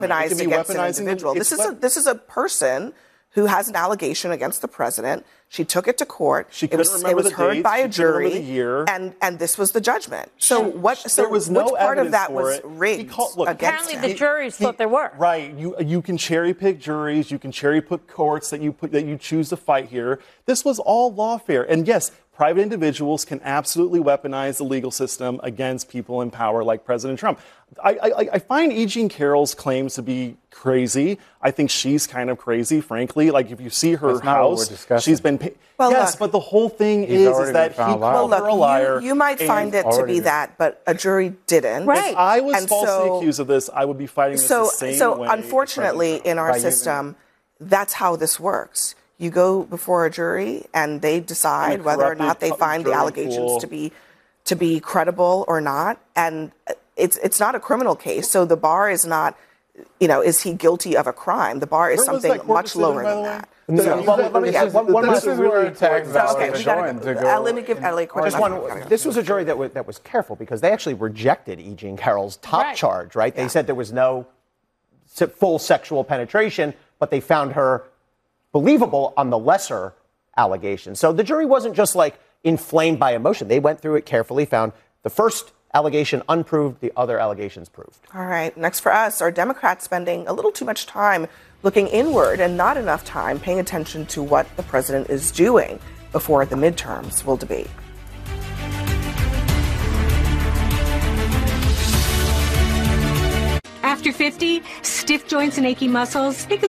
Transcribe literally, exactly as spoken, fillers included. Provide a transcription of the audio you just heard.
weaponized against an individual. This is a this is a person who has an allegation against the president. She took it to court. She it was, couldn't remember it was the heard dates. by a She couldn't remember jury, the year. and and this was the judgment. So what? So there was no which part of evidence that for was it. rigged He called- look, against Apparently, him? the juries He- thought there were. Right. You you can cherry pick juries. You can cherry pick courts that you put that you choose to fight here. This was all lawfare. And yes, private individuals can absolutely weaponize the legal system against people in power like President Trump. I, I, I find E. Jean Carroll's claims to be crazy. I think she's kind of crazy, frankly. Like, if you see her That's not what we're house, discussing. she's been... Pa- Well, yes, look, but the whole thing He's is, already is that been he found out. called Well, her a look, liar. you, you might and find it to already be been- that, but a jury didn't. Right. If I was And falsely so- accused of this, I would be fighting this So, the same so way. unfortunately, in our By using- system, that's how this works. You go before a jury, and they decide And a whether or corrupted not they co- find the jury allegations pool. to be to be credible or not. And it's it's not a criminal case, so the bar is not, you know, is he guilty of a crime? The bar is Where was something that court much decision, lower by the than way? that. No, So- well, let me yeah, just- one- one This more- is really where tax important. dollars Okay, are we gotta going go. to go. Uh, let me give Ellie a quick Just question. one. This was a jury that was, that was careful because they actually rejected E. Jean Carroll's top Right. charge, right? They Yeah. said there was no se- full sexual penetration, but they found her believable on the lesser allegation. So the jury wasn't just like inflamed by emotion. They went through it carefully, found the first allegation unproved, the other allegations proved. All right, next for us, are Democrats spending a little too much time looking inward and not enough time paying attention to what the president is doing before the midterms? We'll debate. After fifty, stiff joints and achy muscles make a